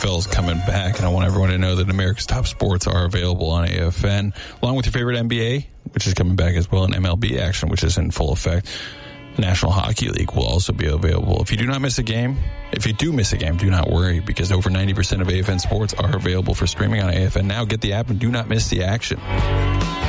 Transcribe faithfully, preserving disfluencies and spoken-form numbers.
F L is coming back, and I want everyone to know that America's top sports are available on A F N, along with your favorite N B A, which is coming back as well, and M L B action, which is in full effect. The National Hockey League will also be available. If you do not miss a game, if you do miss a game, do not worry, because over ninety percent of A F N sports are available for streaming on A F N now. Get the app and do not miss the action.